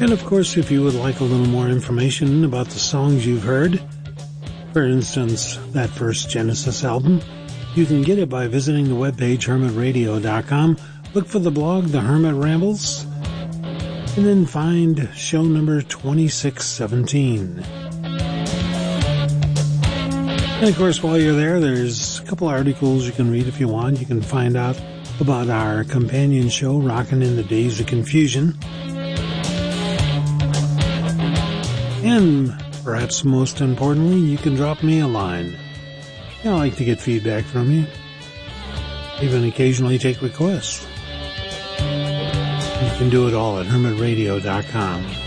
And of course, if you would like a little more information about the songs you've heard, for instance, that first Genesis album, you can get it by visiting the webpage hermitradio.com. Look for the blog, The Hermit Rambles, and then find show number 2617. And of course, while you're there, there's a couple articles you can read if you want. You can find out about our companion show, Rockin' in the Days of Confusion. And perhaps most importantly, you can drop me a line. I like to get feedback from you. Even occasionally take requests. You can do it all at hermitradio.com.